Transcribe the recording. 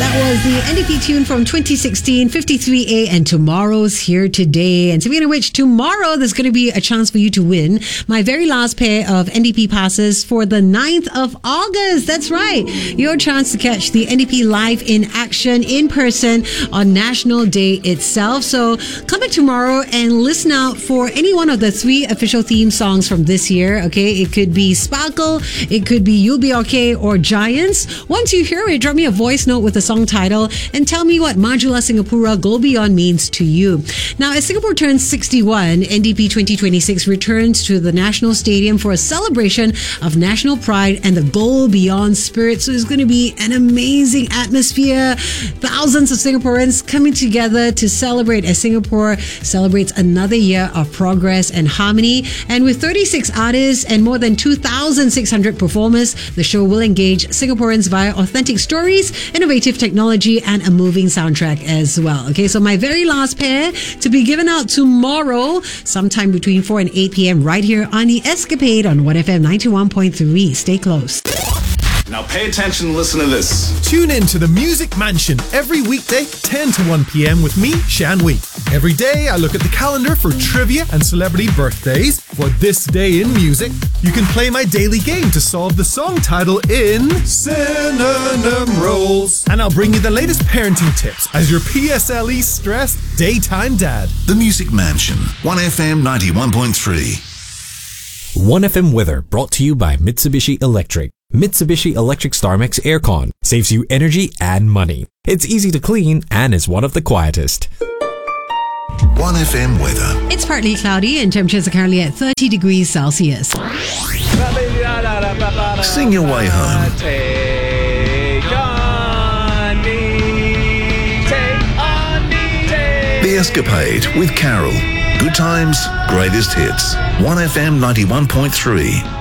Was the NDP tune from 2016, 53A, and Tomorrow's Here Today. And speaking of which, tomorrow there's going to be a chance for you to win my very last pair of NDP passes for the 9th of August. That's right. Your chance to catch the NDP live in action in person on National Day itself. So come back tomorrow and listen out for any one of the 3 official theme songs from this year. Okay, it could be Sparkle, it could be You'll Be Okay, or Giants. Once you hear it, drop me a voice note with the song title and tell me what Majulah Singapura Go Beyond means to you. Now, as Singapore turns 61, NDP 2026 returns to the National Stadium for a celebration of national pride and the Go Beyond spirit. So it's going to be an amazing atmosphere. Thousands of Singaporeans coming together to celebrate as Singapore celebrates another year of progress and harmony. And with 36 artists and more than 2,600 performers, the show will engage Singaporeans via authentic stories, innovative technology, and a moving soundtrack as well. Okay, so my very last pair to be given out tomorrow, sometime between 4 and 8 p.m. right here on The Escapade on 1FM 91.3. Stay close. Now pay attention and listen to this. Tune in to the Music Mansion every weekday, 10 to 1 p.m. with me, Shan Wee. Every day I look at the calendar for trivia and celebrity birthdays. For this day in music, you can play my daily game to solve the song title in Synonym Rolls. And I'll bring you the latest parenting tips as your PSLE stressed daytime dad. The Music Mansion, 1FM 91.3. 1FM weather brought to you by Mitsubishi Electric. Mitsubishi Electric StarMax Aircon saves you energy and money. It's easy to clean and is one of the quietest. 1FM weather. It's partly cloudy and temperatures are currently at 30 degrees Celsius. Sing your way home. Take on me, take on me, take. The Escapade with Carol. Good times, greatest hits. 1FM 91.3.